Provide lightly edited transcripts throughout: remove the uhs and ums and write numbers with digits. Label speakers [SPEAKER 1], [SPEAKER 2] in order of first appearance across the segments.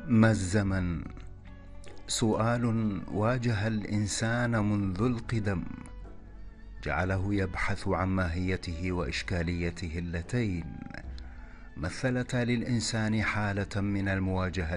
[SPEAKER 1] ما الزمن؟ سؤال واجه الإنسان منذ القدم، جعله يبحث عن ماهيته وإشكاليته اللتين مثلتا للإنسان حالة من المواجهة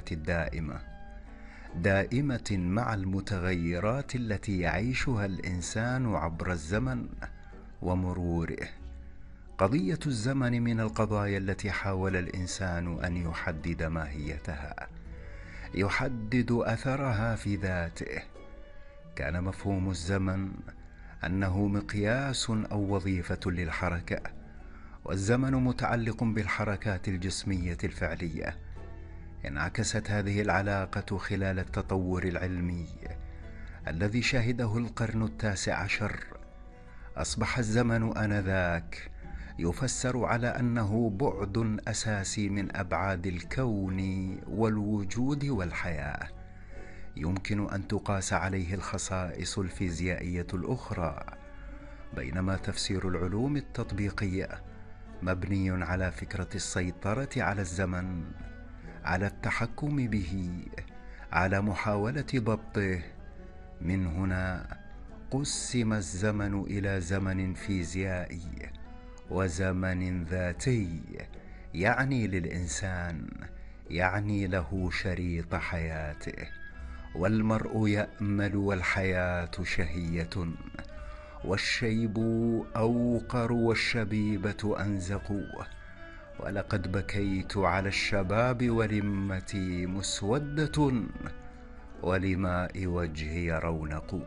[SPEAKER 1] دائمة مع المتغيرات التي يعيشها الإنسان عبر الزمن ومروره. قضية الزمن من القضايا التي حاول الإنسان أن يحدد ماهيتها، يحدد أثرها في ذاته. كان مفهوم الزمن أنه مقياس أو وظيفة للحركة، والزمن متعلق بالحركات الجسمية الفعلية. انعكست هذه العلاقة خلال التطور العلمي الذي شهده القرن ال19. أصبح الزمن آنذاك يفسر على أنه بعد أساسي من أبعاد الكون والوجود والحياة، يمكن أن تقاس عليه الخصائص الفيزيائية الأخرى، بينما تفسير العلوم التطبيقية مبني على فكرة السيطرة على الزمن، على التحكم به، على محاولة ضبطه. من هنا قسم الزمن إلى زمن فيزيائي وزمن ذاتي، يعني للإنسان، يعني له شريط حياته. والمرء يأمل والحياة شهية، والشيب أوقر والشبيبة أنزق. ولقد بكيت على الشباب ولمتي مسودة، ولماء وجهي رونق.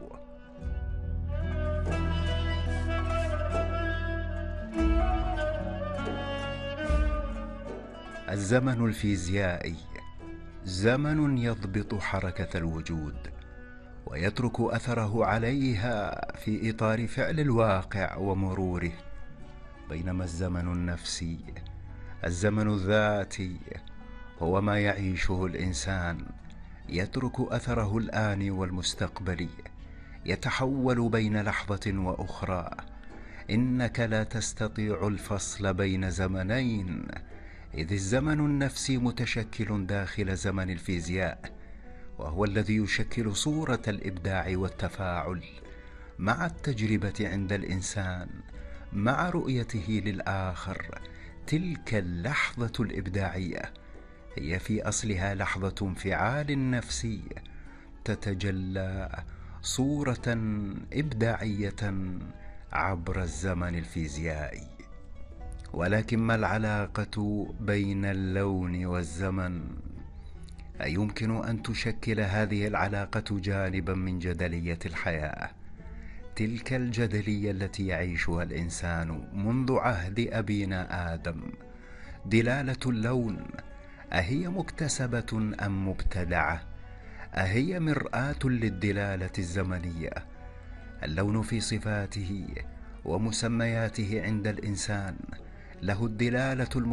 [SPEAKER 1] الزمن الفيزيائي زمن يضبط حركة الوجود ويترك أثره عليها في إطار فعل الواقع ومروره، بينما الزمن النفسي، الزمن الذاتي، هو ما يعيشه الإنسان، يترك أثره الآن والمستقبل، يتحول بين لحظة وأخرى. إنك لا تستطيع الفصل بين زمنين، إذ الزمن النفسي متشكل داخل زمن الفيزياء، وهو الذي يشكل صورة الإبداع والتفاعل مع التجربة عند الإنسان، مع رؤيته للآخر. تلك اللحظة الإبداعية هي في أصلها لحظة انفعال نفسي تتجلى صورة إبداعية عبر الزمن الفيزيائي. ولكن ما العلاقة بين اللون والزمن؟ أيمكن أن تشكل هذه العلاقة جانبا من جدلية الحياة، تلك الجدلية التي يعيشها الإنسان منذ عهد أبينا آدم؟ دلالة اللون، أهي مكتسبة أم مبتدعة؟ أهي مرآة للدلالة الزمنية؟ اللون في صفاته ومسمياته عند الإنسان له الدلالة